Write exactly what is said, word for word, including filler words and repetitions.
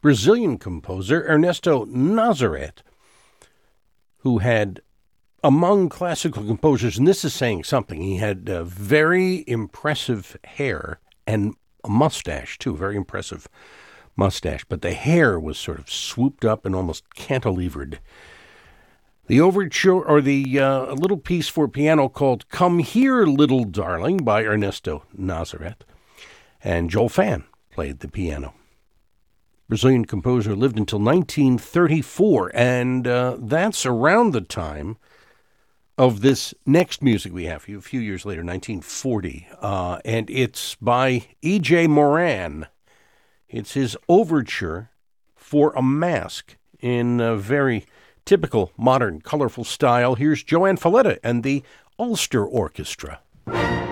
Brazilian composer Ernesto Nazareth, who had, among classical composers, and this is saying something, he had uh, very impressive hair and a mustache, too, very impressive mustache, but the hair was sort of swooped up and almost cantilevered. The overture, or the uh, little piece for piano called Come Here, Little Darling by Ernesto Nazareth, and Joel Fan played the piano. Brazilian composer lived until nineteen thirty-four, and uh, that's around the time of this next music we have, a few years later, nineteen forty, uh, and it's by E J Moran. It's his overture for a mask in a very typical, modern, colorful style. Here's Joanne Falletta and the Ulster Orchestra.